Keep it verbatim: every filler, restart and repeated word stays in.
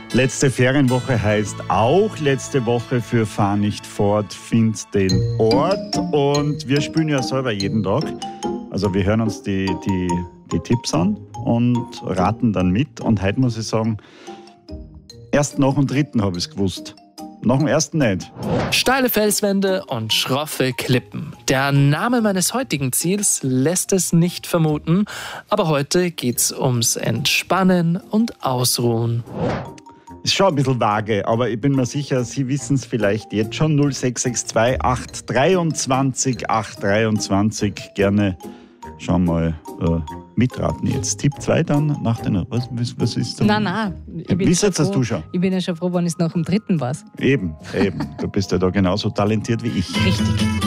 Letzte Ferienwoche heißt auch letzte Woche für Fahr nicht fort, find den Ort. Und wir spielen ja selber jeden Tag. Also wir hören uns die, die, die Tipps an und raten dann mit. Und heute muss ich sagen, erst nach dem dritten habe ich es gewusst. Nach dem ersten nicht. Steile Felswände und schroffe Klippen. Der Name meines heutigen Ziels lässt es nicht vermuten, aber heute geht's ums Entspannen und Ausruhen. Ist schon ein bisschen vage, aber ich bin mir sicher, Sie wissen es vielleicht jetzt schon. null sechs sechs zwei acht dreiundzwanzig acht dreiundzwanzig. Gerne schon mal äh, mitraten jetzt. Tipp zwei dann nach den... Was, was ist da? Nein, nein. Wie jetzt hast du schon? Ich bin ja schon froh, wenn ich es nach dem dritten weiß. Eben, eben. Du bist ja da genauso talentiert wie ich. Richtig.